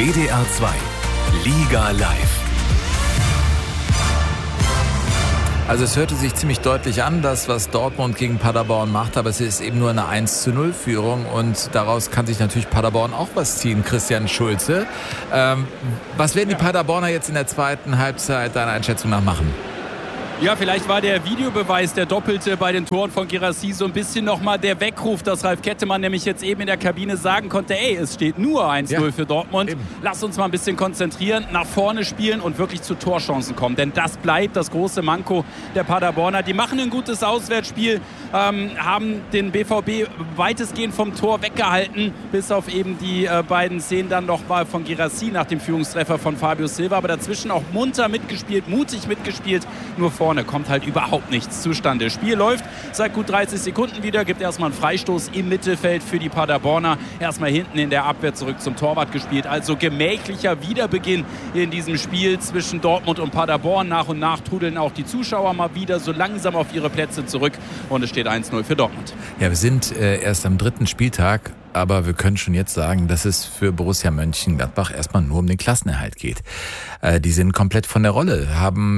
WDR 2 Liga Live. Also es hörte sich ziemlich deutlich an, das, was Dortmund gegen Paderborn macht, aber es ist eben nur eine 1:0-Führung und daraus kann sich natürlich Paderborn auch was ziehen, Christian Schulze. Was werden die Paderborner jetzt in der zweiten Halbzeit deiner Einschätzung nach machen? Ja, vielleicht war der Videobeweis, der Doppelte bei den Toren von Guirassy, so ein bisschen nochmal der Weckruf, dass Ralf Kettemann nämlich jetzt eben in der Kabine sagen konnte, es steht nur 1:0 für Dortmund. Eben. Lass uns mal ein bisschen konzentrieren, nach vorne spielen und wirklich zu Torchancen kommen. Denn das bleibt das große Manko der Paderborner. Die machen ein gutes Auswärtsspiel, haben den BVB weitestgehend vom Tor weggehalten, bis auf eben die beiden Szenen dann noch mal von Guirassy nach dem Führungstreffer von Fabio Silva. Aber dazwischen auch munter mitgespielt, mutig mitgespielt, nur vorne kommt halt überhaupt nichts zustande. Spiel läuft seit gut 30 Sekunden wieder, gibt erstmal einen Freistoß im Mittelfeld für die Paderborner. Erstmal hinten in der Abwehr zurück zum Torwart gespielt. Also gemächlicher Wiederbeginn in diesem Spiel zwischen Dortmund und Paderborn. Nach und nach trudeln auch die Zuschauer mal wieder so langsam auf ihre Plätze zurück und es steht 1:0 für Dortmund. Ja, wir sind erst am 3. Spieltag. Aber wir können schon jetzt sagen, dass es für Borussia Mönchengladbach erstmal nur um den Klassenerhalt geht. Die sind komplett von der Rolle, haben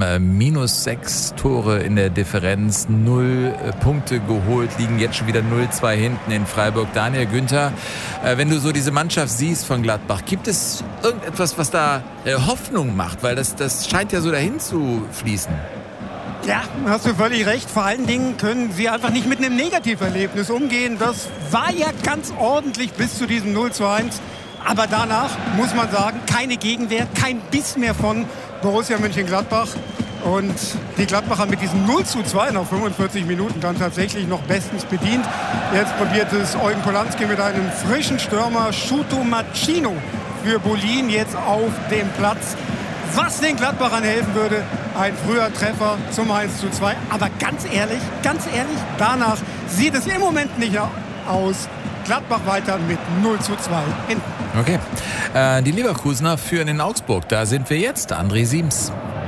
-6 Tore in der Differenz, 0 Punkte geholt, liegen jetzt schon wieder 0:2 hinten in Freiburg. Daniel Günther, wenn du so diese Mannschaft siehst von Gladbach, gibt es irgendetwas, was da Hoffnung macht? Weil das scheint ja so dahin zu fließen. Ja, hast du völlig recht. Vor allen Dingen können sie einfach nicht mit einem Negativerlebnis umgehen. Das war ja ganz ordentlich bis zu diesem 0:1. Aber danach, muss man sagen, keine Gegenwehr, kein Biss mehr von Borussia Mönchengladbach. Und die Gladbacher mit diesem 0:2 nach 45 Minuten dann tatsächlich noch bestens bedient. Jetzt probiert es Eugen Polanski mit einem frischen Stürmer, Shuto Machino für Bolin jetzt auf dem Platz. Was den Gladbachern helfen würde, ein früher Treffer zum 1:2. Aber ganz ehrlich, danach sieht es im Moment nicht aus. Gladbach weiter mit 0:2 hinten. Okay, die Leverkusener führen in Augsburg. Da sind wir jetzt, André Siems.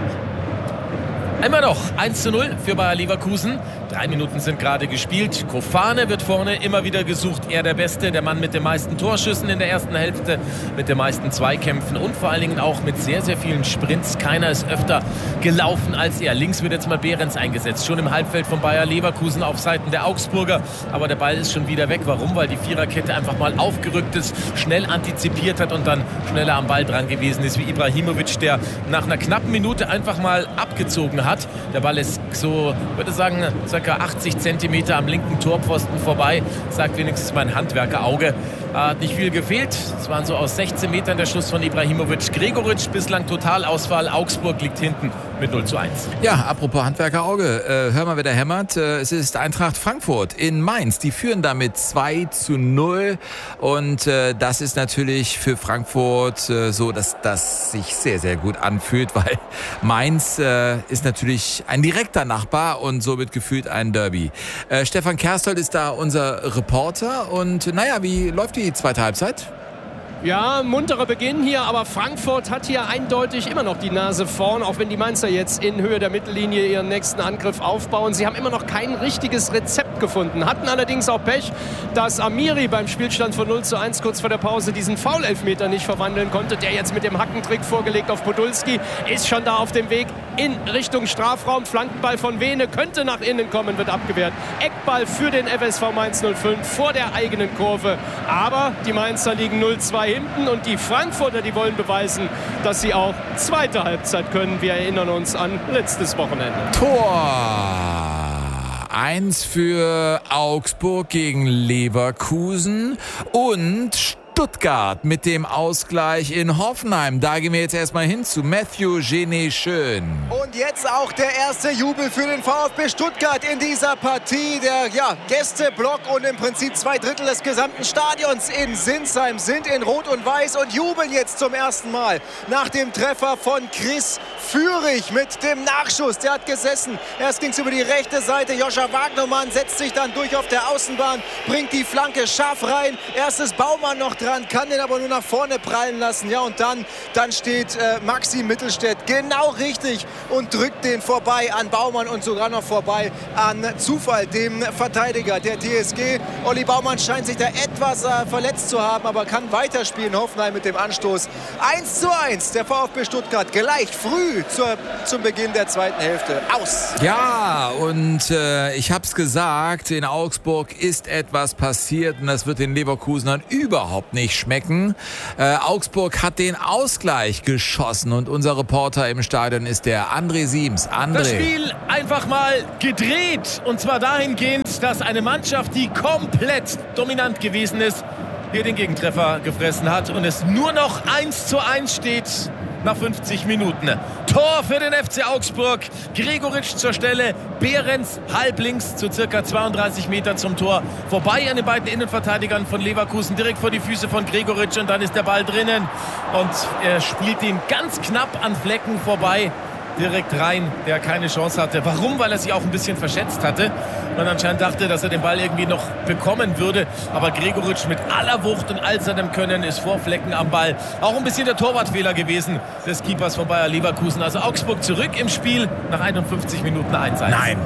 Immer noch 1:0 für Bayer Leverkusen. 3 Minuten sind gerade gespielt. Kofane wird vorne immer wieder gesucht. Er der Beste, der Mann mit den meisten Torschüssen in der ersten Hälfte, mit den meisten Zweikämpfen und vor allen Dingen auch mit sehr, sehr vielen Sprints. Keiner ist öfter gelaufen als er. Links wird jetzt mal Behrens eingesetzt. Schon im Halbfeld von Bayer Leverkusen auf Seiten der Augsburger. Aber der Ball ist schon wieder weg. Warum? Weil die Viererkette einfach mal aufgerückt ist, schnell antizipiert hat und dann schneller am Ball dran gewesen ist wie Ibrahimovic, der nach einer knappen Minute einfach mal abgezogen hat. Der Ball ist so, würde ich sagen, ca. 80 Zentimeter am linken Torpfosten vorbei, sagt wenigstens mein Handwerkerauge. Hat nicht viel gefehlt. Es waren so aus 16 Metern der Schuss von Ibrahimovic. Gregoritsch bislang Totalausfall. Augsburg liegt hinten mit 0:1. Ja, apropos Handwerkerauge, hör mal, wer da hämmert. Es ist Eintracht Frankfurt in Mainz. Die führen damit 2:0 und das ist natürlich für Frankfurt so, dass das sich sehr, sehr gut anfühlt, weil Mainz ist natürlich ein direkter Nachbar und somit gefühlt ein Derby. Stefan Kersthold ist da unser Reporter und naja, wie läuft die zweite Halbzeit? Ja, munterer Beginn hier, aber Frankfurt hat hier eindeutig immer noch die Nase vorn, auch wenn die Mainzer jetzt in Höhe der Mittellinie ihren nächsten Angriff aufbauen. Sie haben immer noch kein richtiges Rezept gefunden, hatten allerdings auch Pech, dass Amiri beim Spielstand von 0:1 kurz vor der Pause diesen Foul-Elfmeter nicht verwandeln konnte. Der jetzt mit dem Hackentrick vorgelegt auf Podolski ist schon da auf dem Weg in Richtung Strafraum. Flankenball von Vene könnte nach innen kommen, wird abgewehrt. Eckball für den FSV Mainz 05 vor der eigenen Kurve. Aber die Mainzer liegen 0:2 hinten und die Frankfurter, die wollen beweisen, dass sie auch zweite Halbzeit können. Wir erinnern uns an letztes Wochenende. Tor 1 für Augsburg gegen Leverkusen und Stuttgart mit dem Ausgleich in Hoffenheim. Da gehen wir jetzt erstmal hin zu Matthew Gené-Schön. Und jetzt auch der erste Jubel für den VfB Stuttgart in dieser Partie. Der Gästeblock und im Prinzip 2/3 des gesamten Stadions in Sinsheim sind in Rot und Weiß und jubeln jetzt zum ersten Mal nach dem Treffer von Chris Führig mit dem Nachschuss. Der hat gesessen. Erst ging es über die rechte Seite. Joscha Wagnermann setzt sich dann durch auf der Außenbahn, bringt die Flanke scharf rein. Erst ist Baumann noch dran. Wegrand, kann den aber nur nach vorne prallen lassen. Ja, und dann steht Maxi Mittelstädt genau richtig und drückt den vorbei an Baumann und sogar noch vorbei an Zufall, dem Verteidiger der TSG. Olli Baumann scheint sich da etwas verletzt zu haben, aber kann weiterspielen. Hoffenheim mit dem Anstoß. 1:1, der VfB Stuttgart gleich früh zum Beginn der zweiten Hälfte. Aus! Ja, und ich hab's gesagt, in Augsburg ist etwas passiert und das wird den Leverkusenern überhaupt nicht schmecken. Augsburg hat den Ausgleich geschossen und unser Reporter im Stadion ist der André Siems. André. Das Spiel einfach mal gedreht und zwar dahingehend, dass eine Mannschaft, die komplett dominant gewesen ist, hier den Gegentreffer gefressen hat und es nur noch 1:1 steht nach 50 Minuten. Tor für den FC Augsburg. Gregoritsch zur Stelle. Behrens halblinks zu circa 32 Meter zum Tor. Vorbei an den beiden Innenverteidigern von Leverkusen. Direkt vor die Füße von Gregoritsch und dann ist der Ball drinnen. Und er spielt ihn ganz knapp an Flecken vorbei. Direkt rein, der keine Chance hatte. Warum? Weil er sich auch ein bisschen verschätzt hatte. Man anscheinend dachte, dass er den Ball irgendwie noch bekommen würde. Aber Gregoritsch mit aller Wucht und all seinem Können ist vor Flecken am Ball. Auch ein bisschen der Torwartfehler gewesen des Keepers von Bayer Leverkusen. Also Augsburg zurück im Spiel nach 51 Minuten 1:1. Nein.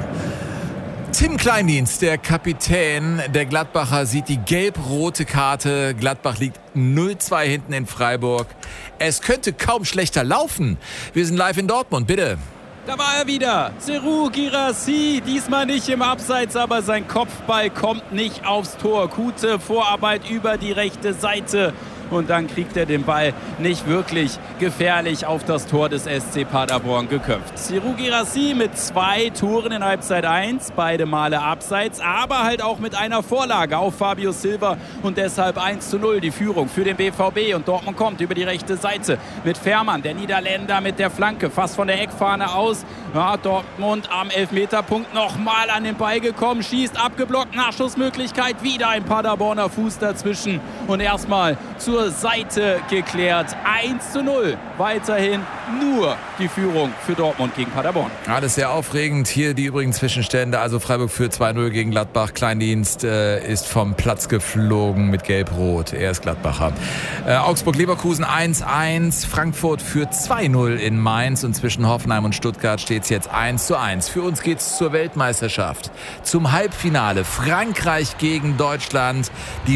Tim Kleindienst, der Kapitän der Gladbacher, sieht die gelb-rote Karte. Gladbach liegt 0:2 hinten in Freiburg. Es könnte kaum schlechter laufen. Wir sind live in Dortmund, bitte. Da war er wieder. Serhou Guirassy, diesmal nicht im Abseits, aber sein Kopfball kommt nicht aufs Tor. Gute Vorarbeit über die rechte Seite. Und dann kriegt er den Ball nicht wirklich gefährlich auf das Tor des SC Paderborn geköpft. Serhou Guirassy mit 2 Toren in Halbzeit 1, beide Male abseits, aber halt auch mit einer Vorlage auf Fabio Silva und deshalb 1:0 die Führung für den BVB. Und Dortmund kommt über die rechte Seite mit Fährmann, der Niederländer mit der Flanke, fast von der Eckfahne aus. Ja, Dortmund am Elfmeterpunkt nochmal an den Ball gekommen, schießt abgeblockt, Nachschussmöglichkeit, wieder ein Paderborner Fuß dazwischen und erstmal zur Seite geklärt. 1:0. Weiterhin nur die Führung für Dortmund gegen Paderborn. Alles sehr aufregend. Hier die übrigen Zwischenstände. Also Freiburg führt 2:0 gegen Gladbach. Kleindienst ist vom Platz geflogen mit Gelb-Rot. Er ist Gladbacher. Augsburg-Leverkusen 1:1. Frankfurt führt 2:0 in Mainz. Und zwischen Hoffenheim und Stuttgart steht es jetzt 1:1. Für uns geht es zur Weltmeisterschaft. Zum Halbfinale. Frankreich gegen Deutschland. Die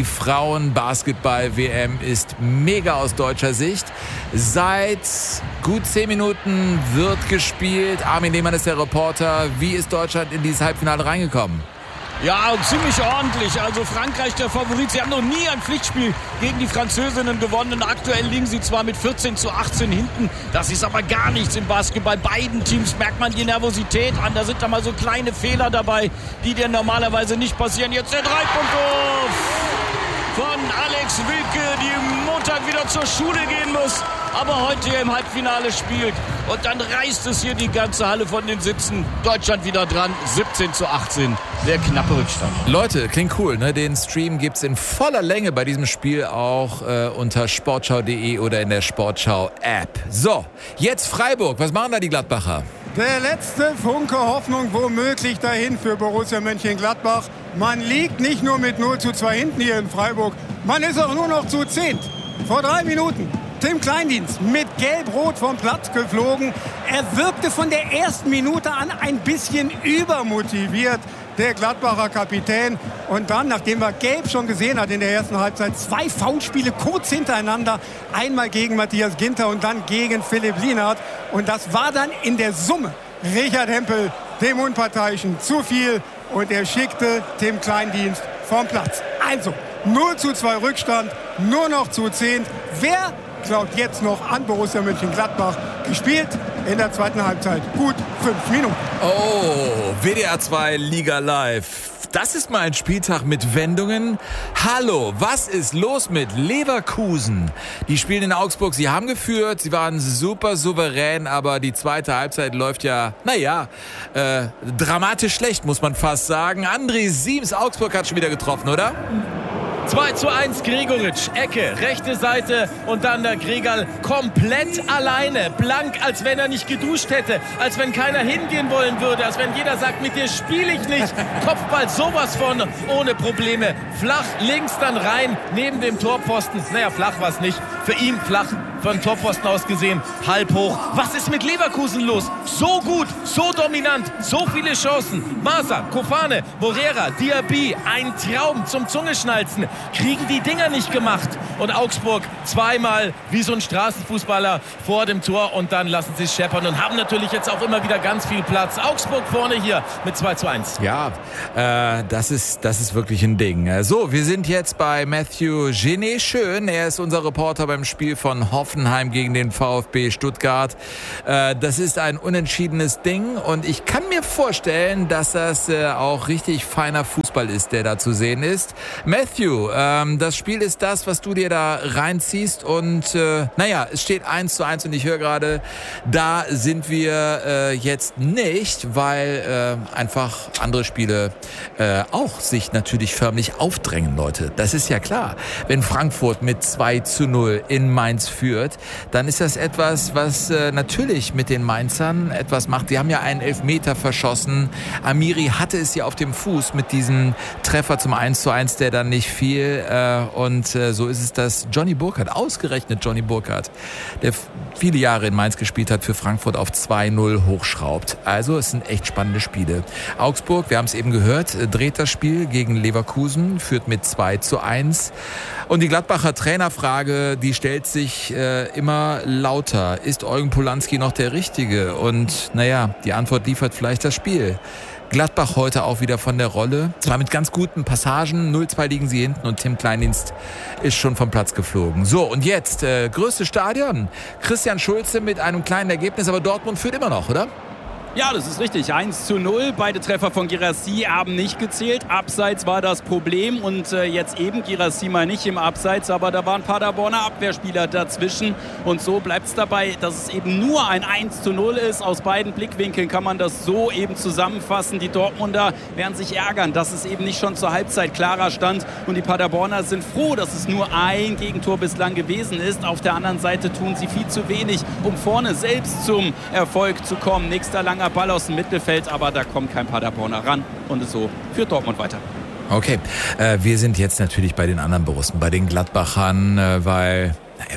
Frauen-Basketball-WM ist mega aus deutscher Sicht. Seit gut 10 Minuten wird gespielt. Armin Lehmann ist der Reporter. Wie ist Deutschland in dieses Halbfinale reingekommen? Ja, ziemlich ordentlich. Also Frankreich der Favorit. Sie haben noch nie ein Pflichtspiel gegen die Französinnen gewonnen. Aktuell liegen sie zwar mit 14:18 hinten. Das ist aber gar nichts im Basketball. Beiden Teams merkt man die Nervosität an. Da sind da mal so kleine Fehler dabei, die dir normalerweise nicht passieren. Jetzt der Dreipunktwurf von Alex Wilke, die Montag wieder zur Schule gehen muss, aber heute hier im Halbfinale spielt. Und dann reißt es hier die ganze Halle von den Sitzen. Deutschland wieder dran, 17:18. Sehr knappe Rückstand. Leute, klingt cool, ne? Den Stream gibt's in voller Länge bei diesem Spiel auch unter sportschau.de oder in der Sportschau-App. So, jetzt Freiburg. Was machen da die Gladbacher? Der letzte Funke Hoffnung womöglich dahin für Borussia Mönchengladbach. Man liegt nicht nur mit 0:2 hinten hier in Freiburg, man ist auch nur noch zu 10. Vor 3 Minuten Tim Kleindienst mit Gelb-Rot vom Platz geflogen. Er wirkte von der ersten Minute an ein bisschen übermotiviert, der Gladbacher Kapitän. Und dann, nachdem er Gelb schon gesehen hat in der ersten Halbzeit, 2 Foulspiele kurz hintereinander. Einmal gegen Matthias Ginter und dann gegen Philipp Lienhardt. Und das war dann in der Summe Richard Hempel, dem Unparteiischen, zu viel. Und er schickte Tim Kleindienst vom Platz. Also 0:2 Rückstand, nur noch zu 10. Wer glaubt jetzt noch an Borussia Mönchengladbach? Gespielt in der zweiten Halbzeit. Gut 5 Minuten. Oh, WDR 2 Liga Live. Das ist mal ein Spieltag mit Wendungen. Hallo, was ist los mit Leverkusen? Die spielen in Augsburg, sie haben geführt, sie waren super souverän, aber die zweite Halbzeit läuft ja, dramatisch schlecht, muss man fast sagen. André Siems, Augsburg hat schon wieder getroffen, oder? 2:1 Gregoritsch, Ecke, rechte Seite und dann der Gregal komplett alleine, blank, als wenn er nicht geduscht hätte, als wenn keiner hingehen wollen würde, als wenn jeder sagt, mit dir spiele ich nicht. Kopfball sowas von ohne Probleme, flach, links dann rein, neben dem Torpfosten. Naja, flach war es nicht, für ihn flach, von Torpfosten aus gesehen, halb hoch. Was ist mit Leverkusen los? So gut, so dominant, so viele Chancen. Masa, Kofane, Morera, Diaby, ein Traum zum Zungeschnalzen. Kriegen die Dinger nicht gemacht. Und Augsburg zweimal wie so ein Straßenfußballer vor dem Tor und dann lassen sie es scheppern und haben natürlich jetzt auch immer wieder ganz viel Platz. Augsburg vorne hier mit 2:1. Ja, das ist wirklich ein Ding. So, wir sind jetzt bei Matthew Genet schön. Er ist unser Reporter beim Spiel von Hoffenheim gegen den VfB Stuttgart. Das ist ein unentschiedenes Ding und ich kann mir vorstellen, dass das auch richtig feiner Fußball ist, der da zu sehen ist. Matthew, das Spiel ist das, was du dir da reinziehst und es steht 1:1 und ich höre gerade, da sind wir jetzt nicht, weil einfach andere Spiele auch sich natürlich förmlich aufdrängen, Leute. Das ist ja klar. Wenn Frankfurt mit 2:0 in Mainz führt, dann ist das etwas, was natürlich mit den Mainzern etwas macht. Die haben ja einen Elfmeter verschossen. Amiri hatte es ja auf dem Fuß mit diesem Treffer zum 1:1, der dann nicht fiel. Und so ist es, dass Johnny Burkhardt, ausgerechnet Johnny Burkhardt, der viele Jahre in Mainz gespielt hat, für Frankfurt auf 2:0 hochschraubt. Also es sind echt spannende Spiele. Augsburg, wir haben es eben gehört, dreht das Spiel gegen Leverkusen, führt mit 2:1. Und die Gladbacher Trainerfrage, die stellt sich immer lauter. Ist Eugen Polanski noch der Richtige? Und die Antwort liefert vielleicht das Spiel. Gladbach heute auch wieder von der Rolle. Zwar mit ganz guten Passagen. 0:2 liegen sie hinten und Tim Kleindienst ist schon vom Platz geflogen. So, und jetzt größte Stadion. Christian Schulze mit einem kleinen Ergebnis, aber Dortmund führt immer noch, oder? Ja, das ist richtig. 1:0. Beide Treffer von Guirassy haben nicht gezählt. Abseits war das Problem und jetzt eben Guirassy mal nicht im Abseits, aber da waren Paderborner Abwehrspieler dazwischen und so bleibt es dabei, dass es eben nur ein 1:0 ist. Aus beiden Blickwinkeln kann man das so eben zusammenfassen. Die Dortmunder werden sich ärgern, dass es eben nicht schon zur Halbzeit klarer stand und die Paderborner sind froh, dass es nur ein Gegentor bislang gewesen ist. Auf der anderen Seite tun sie viel zu wenig, um vorne selbst zum Erfolg zu kommen. Nächster langer Ball aus dem Mittelfeld, aber da kommt kein Paderborner ran und so führt Dortmund weiter. Okay, wir sind jetzt natürlich bei den anderen Borussen, bei den Gladbachern, weil,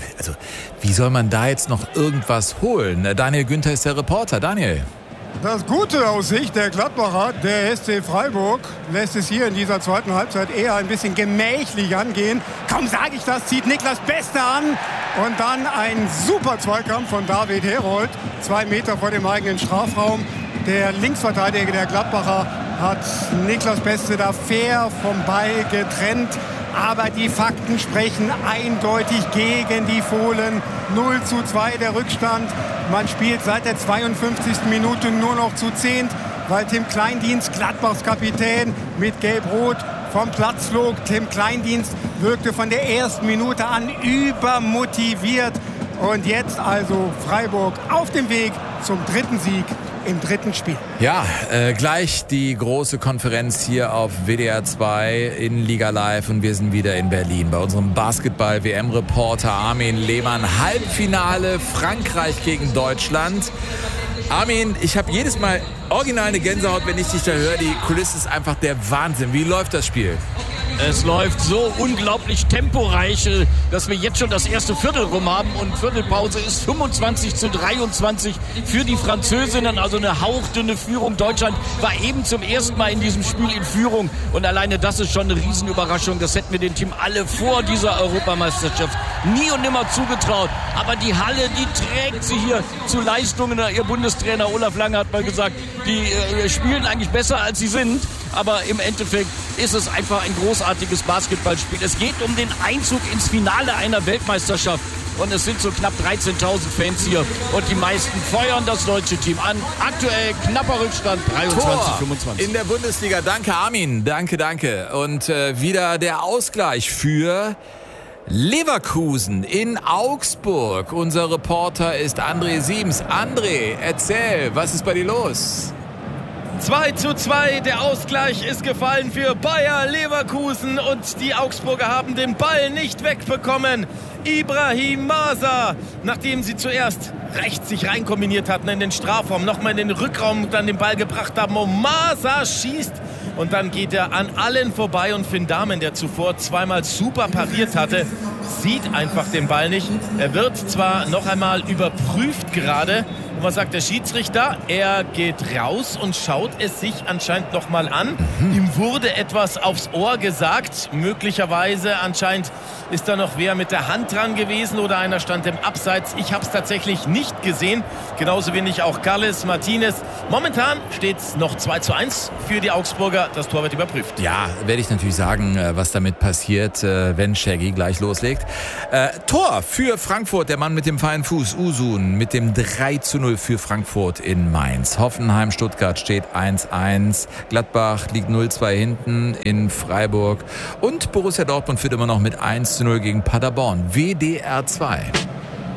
wie soll man da jetzt noch irgendwas holen? Daniel Günther ist der Reporter. Daniel. Das Gute aus Sicht der Gladbacher, der SC Freiburg, lässt es hier in dieser zweiten Halbzeit eher ein bisschen gemächlich angehen. Kaum sage ich das, zieht Niklas Beste an und dann ein super Zweikampf von David Herold, 2 Meter vor dem eigenen Strafraum. Der Linksverteidiger der Gladbacher hat Niklas Beste da fair vom Ball getrennt. Aber die Fakten sprechen eindeutig gegen die Fohlen. 0:2 der Rückstand. Man spielt seit der 52. Minute nur noch zu 10, weil Tim Kleindienst, Gladbachs Kapitän, mit Gelb-Rot vom Platz flog. Tim Kleindienst wirkte von der ersten Minute an übermotiviert. Und jetzt also Freiburg auf dem Weg zum 3. Sieg im 3. Spiel. Ja, gleich die große Konferenz hier auf WDR 2 in Liga Live und wir sind wieder in Berlin bei unserem Basketball-WM-Reporter Armin Lehmann. Halbfinale Frankreich gegen Deutschland. Armin, ich habe jedes Mal original eine Gänsehaut, wenn ich dich da höre. Die Kulisse ist einfach der Wahnsinn. Wie läuft das Spiel? Es läuft so unglaublich temporeich, dass wir jetzt schon das erste Viertel rum haben und Viertelpause ist 25:23 für die Französinnen, also eine hauchdünne Führung. Deutschland war eben zum ersten Mal in diesem Spiel in Führung und alleine das ist schon eine Riesenüberraschung. Das hätten wir dem Team alle vor dieser Europameisterschaft nie und nimmer zugetraut. Aber die Halle, die trägt sie hier zu Leistungen. Ihr Bundestrainer Olaf Lange hat mal gesagt, die spielen eigentlich besser als sie sind. Aber im Endeffekt ist es einfach ein großartiges Basketballspiel. Es geht um den Einzug ins Finale einer Weltmeisterschaft. Und es sind so knapp 13.000 Fans hier. Und die meisten feuern das deutsche Team an. Aktuell knapper Rückstand, 23:25. In der Bundesliga. Danke, Armin. Danke. Und wieder der Ausgleich für Leverkusen in Augsburg. Unser Reporter ist André Siebens. André, erzähl, was ist bei dir los? 2:2, der Ausgleich ist gefallen für Bayer Leverkusen und die Augsburger haben den Ball nicht wegbekommen. Ibrahim Masa, nachdem sie zuerst rechts sich reinkombiniert hatten in den Strafraum, nochmal in den Rückraum dann den Ball gebracht haben und Masa schießt und dann geht er an allen vorbei und Finn Dahmen, der zuvor zweimal super pariert hatte, sieht einfach den Ball nicht. Er wird zwar noch einmal überprüft gerade. Und was sagt der Schiedsrichter? Er geht raus und schaut es sich anscheinend noch mal an. Ihm wurde etwas aufs Ohr gesagt. Möglicherweise anscheinend ist da noch wer mit der Hand dran gewesen oder einer stand im Abseits. Ich habe es tatsächlich nicht gesehen. Genauso wenig auch Carles Martinez. Momentan steht es noch 2:1 für die Augsburger. Das Tor wird überprüft. Ja, werde ich natürlich sagen, was damit passiert, wenn Shaggy gleich loslegt. Tor für Frankfurt, der Mann mit dem feinen Fuß, Usun, mit dem 3:0 für Frankfurt in Mainz. Hoffenheim, Stuttgart steht 1:1. Gladbach liegt 0:2 hinten in Freiburg. Und Borussia Dortmund führt immer noch mit 1:0 gegen Paderborn. WDR 2.